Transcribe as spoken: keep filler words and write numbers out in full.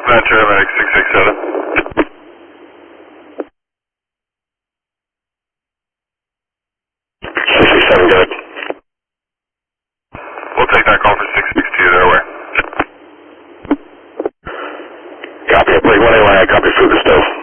Ventura, Medic six six seven. six six seven, good. We'll take that call for six six two, their way. Copy, Blake one A Y, I copy through the stove.